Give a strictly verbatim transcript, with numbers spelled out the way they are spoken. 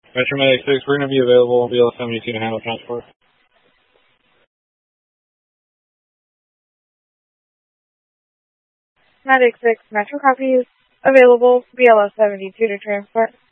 Metro Medic six, we're going to be available on B L seventy-two to handle transport. Medic six, Metro copies, available B L S seventy-two to transport.